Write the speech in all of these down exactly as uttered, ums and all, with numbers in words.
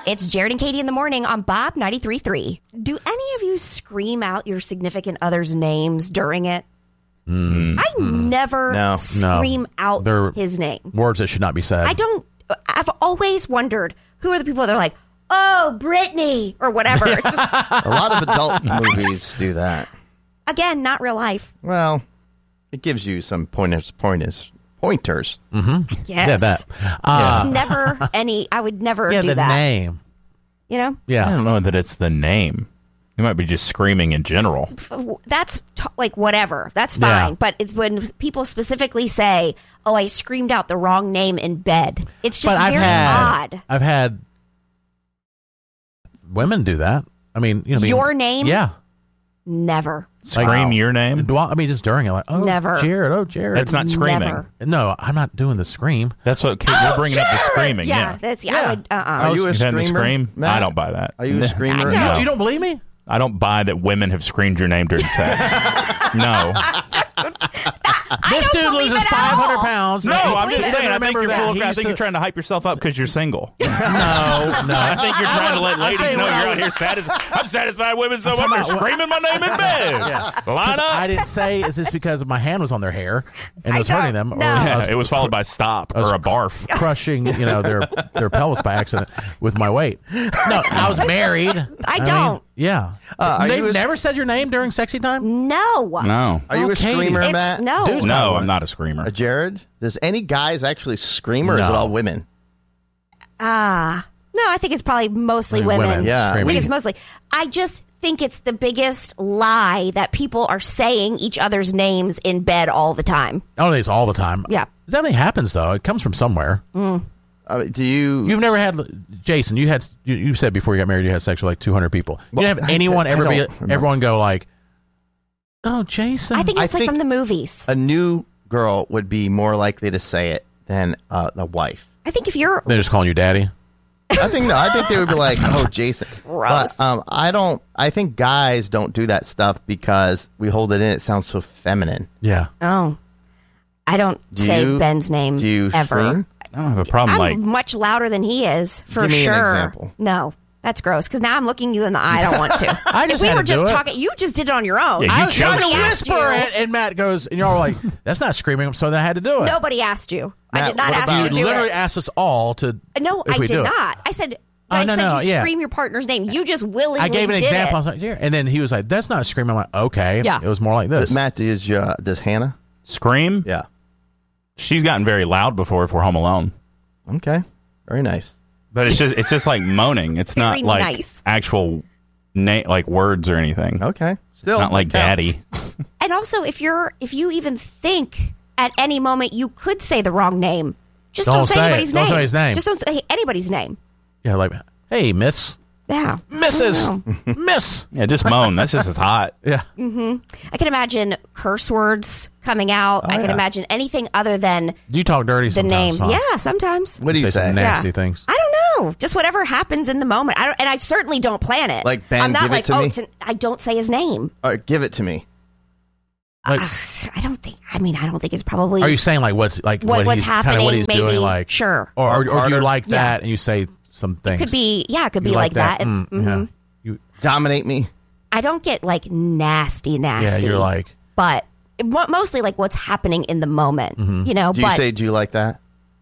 It's Jared and Katie in the morning on Bob ninety-three point three. Do any of you scream out your significant other's names during it? Mm. I never No. scream No. out They're his name. Words that should not be said. I don't. I've always wondered who are the people that are like, oh, Brittany or whatever. It's just, A lot of adult movies do that. again, not real life. Well, it gives you some pointers, pointers, pointers. Mm-hmm. Yes. Yeah, that. Uh, Just never any. I would never yeah, do the that. name. You know. Yeah. I don't know that it's the name. You might be just screaming in general. That's t- like whatever. That's Yeah. fine. But it's when people specifically say, "Oh, I screamed out the wrong name in bed." It's just But I've very had, odd. I've had women do that. I mean, you know, I mean, Your name? Yeah. Never. Scream Like, your name? Do I, I mean, just during it, like, oh, Never. Jared, oh, Jared. That's not screaming. Never. No, I'm not doing the scream. That's what Kate, you're bringing up the screaming. Yeah, Yeah. that's yeah. Yeah. I would. Uh. uh Are you a You've had to screamer, scream? Matt? I don't buy that. Are you a screamer? I You don't. don't, you don't believe me? I don't buy that women have screamed your name during sex. No. I This don't dude believe loses it at five hundred all. pounds. No, He- I'm he just doesn't saying. I think remember you're that. full of He crap. I used think to- you're trying to hype yourself up because you're single. No, no. I think you're trying to let I'm ladies saying know what you're I out was- here satisfied. I'm satisfied women so I'm much talking they're about- screaming my name in bed. Yeah. Line up. I didn't say, is this because my hand was on their hair and I it was hurting don't them? know. Or I Yeah, was it was followed by stop I was or a barf. crushing, you know, their their pelvis by accident with my weight. No, I was married. I, don't. Mean, yeah. Uh, are They've you a- never said your name during sexy time? No. No. Are you Oh, a Katie. screamer, It's Matt? no. Dude's No, not I'm not a screamer. Uh, Jared? Does any guys actually scream, or is it No. all women? Ah. no, I think it's probably mostly I mean, women. women Yeah. I screaming. think it's mostly. I just think it's the biggest lie that people are saying each other's names in bed all the time. I don't think it's all the time. Yeah. It definitely happens, though. It comes from somewhere. Uh, do you? You've never had, Jason, you had, you, you said before you got married you had sex with like two hundred people. You Well, didn't have I- anyone I ever be, don't remember. everyone go like, oh, Jason. I think I it's like think- from the movies. a new girl would be more likely to say it than uh, the wife. I think if you're They're just calling you daddy. I think no. I think they would be like, "Oh, Jason." gross. But, um, I don't. I think guys don't do that stuff because we hold it in. It sounds so feminine. Yeah. oh, I don't Do say you- Ben's name Do you ever. scream? I don't have a problem. I'm Like, much louder than he is for Give me an sure. example. No, that's gross. Because now I'm looking you in the eye. I don't want to. I just if we had were to do just it. talking, you just did it on your own. Yeah, I you was trying to Nobody asked whisper you. it, and Matt goes, and you're all like, that's not screaming, so then I had to do it. Nobody asked you. I Matt, did not what ask about- you You to do literally it. asked us all to. No, if I we did do it. not. I said. Oh, I no, said no, you yeah. scream your partner's name. You just willingly I gave an did example. I it. was like, yeah. And then he was like, that's not screaming. I'm like, okay. Yeah. It was more like this. Matt, does uh, does Hannah? scream? Yeah. She's gotten very loud before if we're home alone. Okay. Very nice. But it's just it's just like moaning. It's Very not like nice. actual na- like words or anything. Okay. Still, It's not like it counts. daddy. And also, if you're, if you even think at any moment you could say the wrong name, just don't, Don't say say it. anybody's Don't name. say anybody's name. Just don't say anybody's name. Yeah, like, hey, miss. Yeah, Missus I don't know. Miss. Yeah, just moan. That's just as hot. Yeah. I can imagine curse words coming out. I can yeah. imagine anything other than Do you talk dirty the sometimes? names. huh? Yeah, sometimes. What do you say? say? Some nasty Yeah. things. I don't know. Just whatever happens in the moment. I don't, and I certainly don't plan it. Like, Ben, I'm not give it like, to oh, me. to, I don't say his name. All right, give it to me. Like, Ugh, I don't think. I mean, I don't think it's probably. are you saying like what's like What- what what's he's, kind happening, of what he's maybe? doing? Like Sure. Or, or, or do you Harder? like Yeah. that and you say some things? could be? Yeah, it could You be like, that. Mm, Mhm. yeah. You, Dominate me. I don't get like nasty, nasty. yeah, you're like. but mo- mostly like what's happening in the moment. Mm-hmm. You know, Do you but say, do you like that?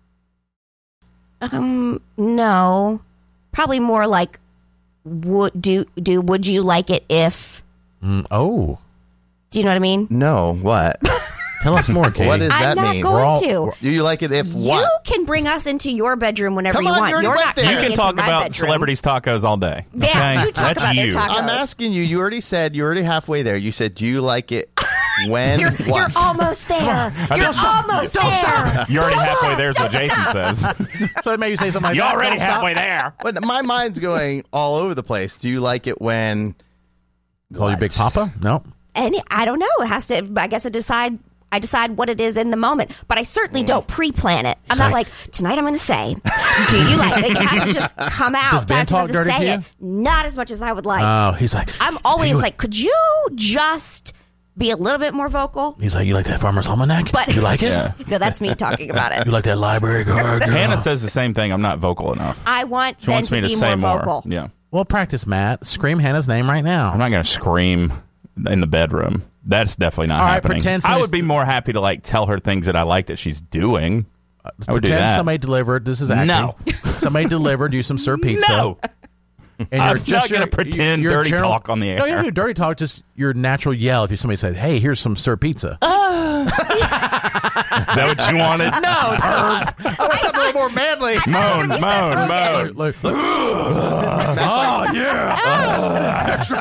um, no, probably more like would do do would you like it if? Mm, oh, Do you know what I mean? No. What? tell us more, Katie. What does I'm that not mean? going We're all- to. Do you like it if You what? can bring us into your bedroom whenever Come you on, want. you already You're went not there. coming You can into talk my about bedroom. celebrities tacos all day. Yeah, okay? you talk That's about their you. tacos. I'm asking you. You already said you're already halfway there. You said, do you like it when? You're, what? you're almost there. You're Don't stop. almost Don't there. stop. You're already Don't halfway stop. there is what Don't Jason stop. says. so maybe you say something like You're that. already Don't stop. halfway there. But my mind's going all over the place. Do you like it when? Call you What? Big Papa? No. And I don't know. It has to. I guess I decide. I decide what it is in the moment, but I certainly don't pre-plan it. I'm It's not like- like, tonight I'm going to say, do you like it? It has to just come out. Does Ben I just talk have to dirty say to it. you? Not as much as I would like. Oh, he's like. I'm always you- like, could you just be a little bit more vocal. He's like, you like that Farmer's Almanac? But You like it? Yeah. No, that's me talking about it. You like that library card? girl? Hannah says the same thing. I'm not vocal enough. I want She Ben wants to me to be say more more. vocal. Yeah. Well, practice, Matt. Scream Hannah's name right now. I'm not going to scream in the bedroom. That's definitely not All right, happening. pretend I somebody's- would be more happy to like tell her things that I like that she's doing. I would do Pretend that. somebody delivered. This is acting. No. Somebody delivered you some Sir Pizza. No. And I'm you're just not gonna your- pretend your dirty general- talk on the No, you air. don't do dirty talk. Just your natural yell. If you somebody said, "Hey, here's some Sir Pizza." Is that what you wanted? No, it's not. I want something a little more manly. Moan, moan, moan. Like, oh yeah, extra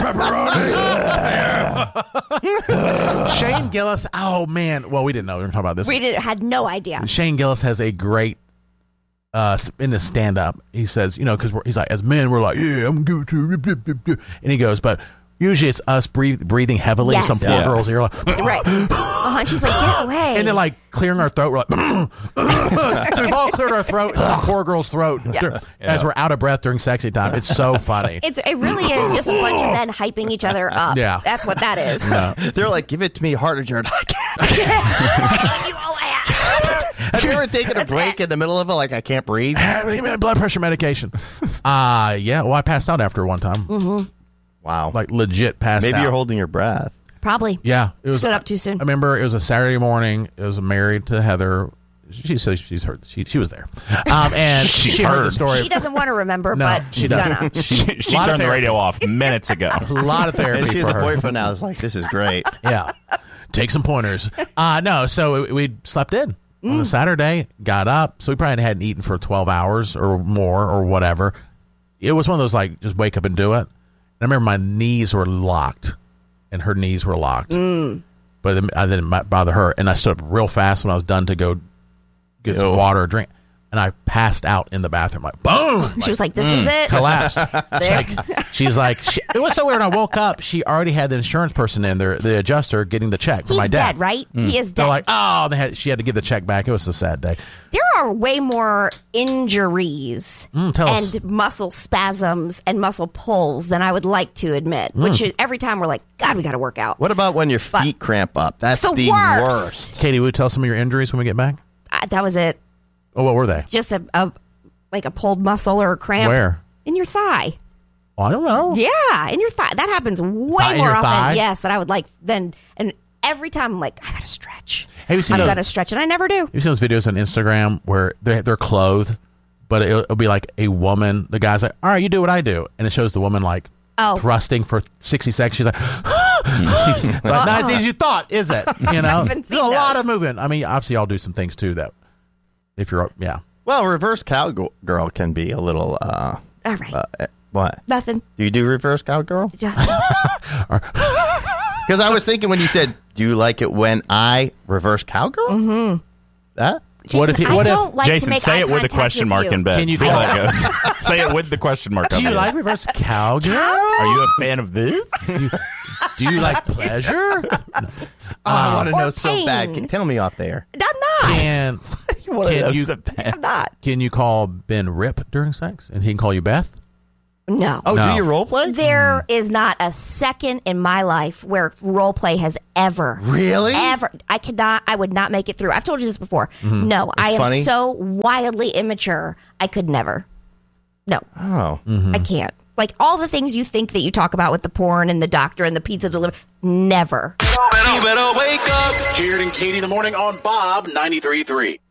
pepperoni. Shane Gillis. Oh man. Well, we didn't know we were talking about this. We did, had no idea. Shane Gillis has a great uh in his stand up. He says, you know, because he's like, as men, we're like, yeah, I'm good too. And he goes, but usually it's us breathe, breathing heavily. Yes. Some poor Yeah. girls here, like, Right. Uh-huh. And she's like, get away. and then like clearing our throat. We're like, so we've all cleared our throat in some poor girl's throat Yes. as we're out of breath during sexy time. It's so funny. It's, it really is just a bunch of men hyping each other up. Yeah. That's what that is. They're like, give it to me harder, Jared. I can't. I gave you all I have. Have you ever taken a break in the middle of it, like I can't breathe? Blood pressure medication. Uh yeah. Well, I passed out after one time. Mm-hmm. Wow. Like legit passed Maybe out. you're holding your breath. Probably. Yeah, it was, Stood up too soon. I remember it was a Saturday morning. It was married to Heather. She says she's heard. She she was there, um, and She's she heard the heard. story. She doesn't want to remember, No, but she she's doesn't. gonna. She, she Lot of turned the therapy. radio off minutes ago. a lot of therapy And she has for a her. boyfriend now. It's like, this is great. Yeah, take some pointers. Uh no, so we, we slept in Mm. on a Saturday. Got up, so we probably hadn't eaten for twelve hours or more or whatever. It was one of those like just wake up and do it. And I remember my knees were locked, and her knees were locked. Mm. But I didn't bother her, and I stood up real fast when I was done to go get some Ew. water or drink, and I passed out in the bathroom. Like boom, She was like, this is it. collapsed. She's There. like, she's like she, it was so weird. When I woke up, she already had the insurance person in there, the adjuster, getting the check for He's my dad. dead, right? He is They're dead. like, oh, they had, she had to give the check back. It was a sad day. There are way more injuries Mm, tell us. and muscle spasms and muscle pulls than I would like to admit. Mm. Which is, every time we're like, God, we got to work out. What about when your feet cramp up? That's the the, worst. worst. Katie, would you tell some of your injuries when we get back? Uh, that was it. Oh, what were they? Just a, a like a pulled muscle or a cramp Where? in your thigh. Oh, I don't know. Yeah, in your thigh. That happens way Thigh in more your often. thigh? Yes, that I would like. Then and every time I'm like, I gotta stretch. Have you seen I've those- got to stretch, and I never do. You've seen those videos on Instagram where they're, they're clothed, but it'll, it'll be like a woman. The guy's like, all right, you do what I do. And it shows the woman like Oh. thrusting for sixty seconds. She's like, like not as easy as you thought, is it? You know, haven't there's seen a lot those. of movement. I mean, obviously, y'all do some things too that if you're, yeah. Well, reverse cowgirl can be a little. Uh, All right, uh, eh, what? nothing. Do you do reverse cowgirl? Just- Because I was thinking when you said, "Do you like it when I reverse cowgirl?" Mm-hmm. That. What if Jason, he- what I if- don't like to Jason, make say eye it with a contact question with mark you. in bed. Can you See do how that? that goes. Say it with the question mark. Do up you in like it. reverse cowgirl? Are you a fan of this? Do you like pleasure? Oh, I want to Or know so bad. pain. Can, tell me off there. I'm not. Can can you I'm not. can you call Ben Rip during sex and he can call you Beth? No. Oh, No. do you role play? There is not a second in my life where role play has ever, Really? ever. I cannot. I would not make it through. I've told you this before. No, I am funny. so wildly immature. I could never. No, Oh. I can't. Like all the things you think that you talk about with the porn and the doctor and the pizza delivery. Never. You better wake up. Jared and Katie in the morning on Bob ninety-three point three.